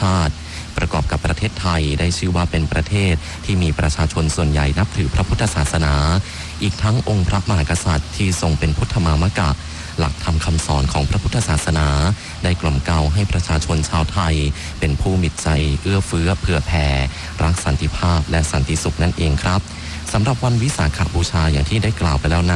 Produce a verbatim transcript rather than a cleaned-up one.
าติประกอบกับประเทศไทยได้ชื่อว่าเป็นประเทศที่มีประชาชนส่วนใหญ่นับถือพระพุทธศาสนาอีกทั้งองค์พระมหากษัตริย์ที่ทรงเป็นพุทธมามกะหลักธรรมคำสอนของพระพุทธศาสนาได้กล่อมเกลาให้ประชาชนชาวไทยเป็นผู้มิตรใจเอื้อเฟื้อเผื่อแผ่รักสันติภาพและสันติสุขนั่นเองครับสำหรับวันวิสาขบูชาอย่างที่ได้กล่าวไปแล้วนะ